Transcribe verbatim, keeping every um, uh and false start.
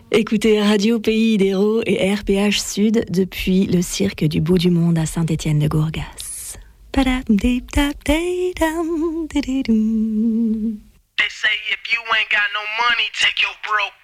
Écoutez Radio Pays d'Hérault et R P H Sud depuis le cirque du bout du monde à Saint-Étienne-de-Gourgas. They say if you ain't got no money, take your broke